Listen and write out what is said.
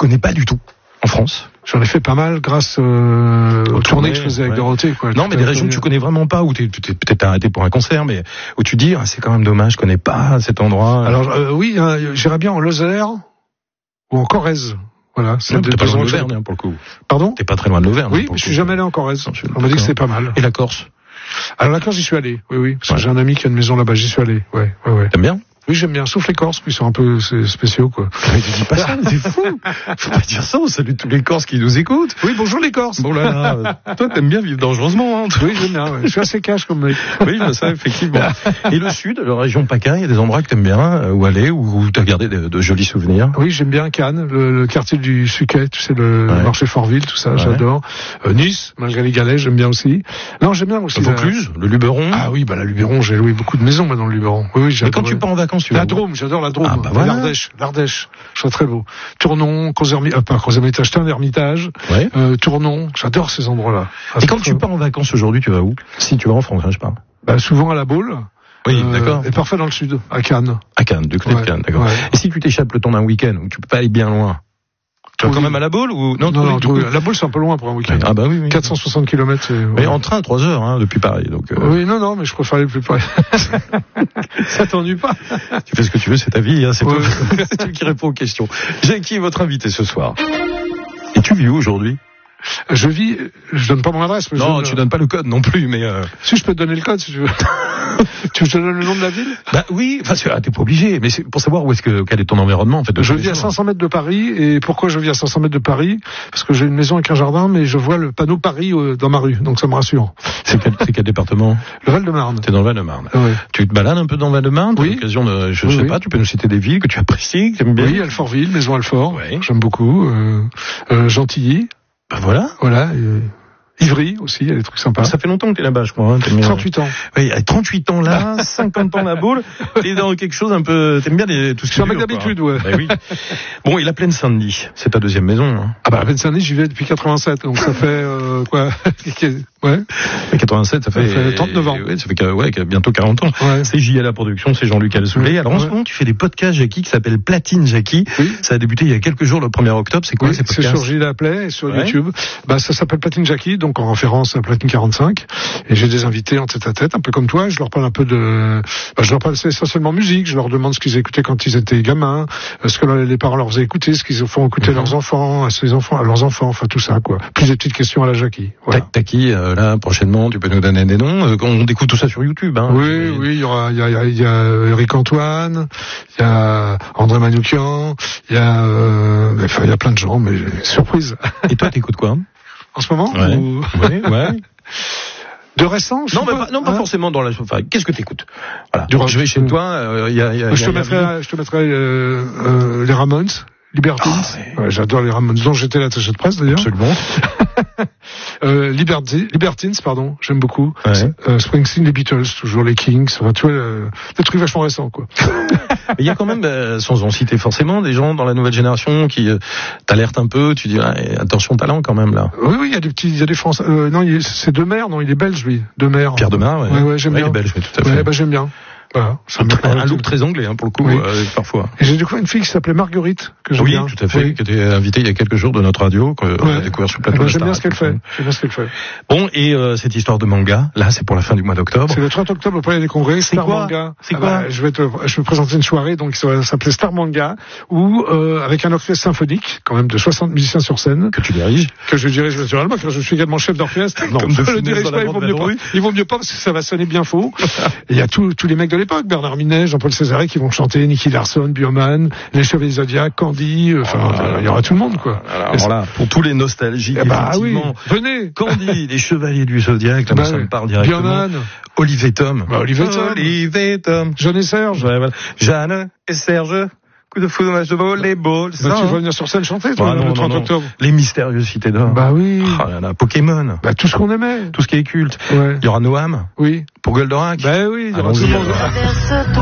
connais pas du tout en France. J'en ai fait pas mal grâce aux tournées que je faisais avec Dorothée, quoi. Non, mais des régions que tu connais vraiment pas, où t'es peut-être arrêté pour un concert, mais où tu dis, c'est quand même dommage, je connais pas cet endroit. Alors, oui, j'irais bien en Lozère ou en Corrèze. Voilà. C'est t'es pas loin de l'Auvergne, pour le coup. Pardon? T'es pas très loin de l'Auvergne. Oui, mais je suis jamais allé en Corrèze. On m'a dit que c'était pas mal. Et la Corse? Alors, la Corse, j'y suis allé. Oui. Parce que j'ai un ami qui a une maison là-bas, j'y suis allé. Ouais. T'aimes bien? Oui, j'aime bien, sauf les Corses, qui sont un peu spéciaux, quoi. Mais tu dis pas ça, c'est fou. Faut pas dire ça, on salue tous les Corses qui nous écoutent. Oui, bonjour les Corses. Bon là, toi t'aimes bien vivre dangereusement, hein. Oui, j'aime bien, ouais. Je suis assez cash comme mec. Oui, ça, effectivement. Et le sud, la région PACA, il y a des endroits que t'aimes bien, où aller, où t'as gardé de jolis souvenirs. Oui, j'aime bien Cannes, le quartier du Suquet, tu sais, le marché Fortville, tout ça, j'adore. Nice, malgré les galets, j'aime bien aussi. Non, j'aime bien aussi. Vaucluse, le Luberon. Ah oui, la Luberon, j'ai loué beaucoup de maisons, moi, dans le Luberon. Oui, j'adore. Et quand tu pars en vacances, tu vas la Drôme, j'adore la Drôme. Ah, bah voilà. L'Ardèche, je trouve très beau. Tournon, Crozes-Hermitage, Tain-l'Hermitage. Ouais. Tournon, j'adore ces endroits-là. Et quand tu pars en vacances aujourd'hui, tu vas où? Si tu vas en France, je parle. Souvent à la Baule. Oui, d'accord. Et parfois dans le sud, à Cannes. À Cannes, du côté de Cannes, d'accord. Ouais. Et si tu t'échappes le temps d'un week-end, où tu peux pas aller bien loin, tu vas quand même à la Baule ou non, la Baule c'est un peu loin pour un week-end. Ah bah oui. 460 km. Mais en train 3 heures depuis Paris, donc. Oui, non, mais je préfère aller plus près. Ça t'ennuie pas. Tu fais ce que tu veux, c'est ta vie, c'est toi. C'est toi qui réponds aux questions. Jackie est votre invité ce soir. Et tu vis où aujourd'hui? Je donne pas mon adresse. Mais non, tu donnes pas le code non plus, mais si je peux te donner le code, si tu veux. Tu veux que je te donne le nom de la ville? Oui, t'es pas obligé, mais c'est pour savoir quel est ton environnement, en fait. Je vis à 500 mètres de Paris, et pourquoi je vis à 500 mètres de Paris? Parce que j'ai une maison avec un jardin, mais je vois le panneau Paris dans ma rue, donc ça me rassure. C'est quel département? Le Val-de-Marne. T'es dans le Val-de-Marne. Oui. Tu te balades un peu dans le Val-de-Marne? Oui. L'occasion de, je sais pas, tu peux nous citer des villes que tu apprécies, que tu aimes bien? Oui, Alfortville, Maison Alfort. Oui. J'aime beaucoup. Gentilly. Voilà. Ivry aussi, il y a des trucs sympas. Ça fait longtemps que t'es là-bas, je crois. 38 ans. Oui, 38 ans là, 50 ans la Baule. T'es dans quelque chose un peu, t'aimes bien tout ce qui est. Je suis un mec d'habitude, ouais. Oui. Bon, et la Plaine Saint-Denis, c'est ta deuxième maison, hein. La Plaine Saint-Denis, j'y vais depuis 87, donc ça fait, quoi? Ouais. 87, ça fait 39 ans. Ouais, ça fait bientôt 40 ans. Ouais. C'est JLA Productions, c'est Jean-Luc Alsoulet. Oui. Alors en ce moment, tu fais des podcasts, Jackie, qui s'appellent Platine Jackie. Oui. Ça a débuté il y a quelques jours, le 1er octobre. C'est quoi ces podcasts? C'est sur JLA Play et sur YouTube. Ça s'appelle Platine Jackie, donc en référence à Platine 45. Et j'ai des invités en tête-à-tête, un peu comme toi. Je leur parle un peu je leur parle essentiellement musique. Je leur demande ce qu'ils écoutaient quand ils étaient gamins, ce que les parents leur faisaient écouter, ce qu'ils font écouter leurs enfants, à leurs enfants, enfin tout ça, quoi. Plus des petites questions à la Jackie. Voilà. Jackie, là, prochainement, tu peux nous donner des noms. On découvre tout ça sur YouTube, hein. Oui, il y a Eric Antoine, il y a André Manoukian, il y a plein de gens, mais surprise. Et toi, t'écoutes quoi? En ce moment? Ouais. De récent? Non, pas forcément dans la. Enfin, qu'est-ce que t'écoutes? Voilà. Je vais chez toi. Je te mettrai les Ramones, Libertines. Ouais, j'adore les Ramones, dont j'étais l'attaché de presse d'ailleurs. Absolument. Libertines, pardon, j'aime beaucoup. Ouais. Springsteen, les Beatles, toujours les Kings, enfin, tu vois, des trucs vachement récents, quoi. Mais il y a quand même, sans en citer forcément, des gens dans la nouvelle génération qui t'alertent un peu, tu dis, attention talent quand même, là. Oui, il y a des Français, non, c'est Demer, non, il est belge, lui. Demer. Pierre Demer, ouais, j'aime bien. Il est belge, oui, tout à fait. Ouais, j'aime bien. Voilà, un look très anglais, pour le coup, parfois. Et j'ai découvert une fille qui s'appelait Marguerite, que j'aime bien. Oui, tout à fait, qui était invitée il y a quelques jours de notre radio, qu'on a découvert sur le plateau. J'aime bien ce qu'elle fait. Bon, et cette histoire de manga, là, c'est pour la fin du mois d'octobre. C'est le 30 octobre au Palais des Congrès, Star Manga. C'est quoi? Je vais présenter une soirée, donc ça va s'appeler Star Manga, où, avec un orchestre symphonique, quand même de 60 musiciens sur scène. Que tu diriges? Que je dirige naturellement, car je suis également chef d'orchestre. Non, je le dirige pas, il vaut mieux pas, parce que ça va sonner bien faux. Il y a tous les mecs de l'époque, Bernard Minet, Jean-Paul Césaré qui vont chanter, Nicky Larson, Bioman, les Chevaliers Zodiac, Candy, il y aura tout le monde, quoi. Alors là, pour tous les nostalgiques, effectivement. Venez! Candy, les Chevaliers du Zodiac, ça me parle directement. Bioman. Olivier Tom. Olivier Tom. Jeanne et Serge. Ouais, voilà. Jeanne et Serge. Coup de foudre, match de volleyball. Tu vas venir sur scène chanter, toi, le 30 octobre. Les mystérieuses cités d'or. Bah oui. Pokémon. Bah, tout ce qu'on aimait. Tout ce qui est culte. Ouais. Il y aura Noam. Oui. Pour Goldorak. Bah oui, il y aura tout le monde.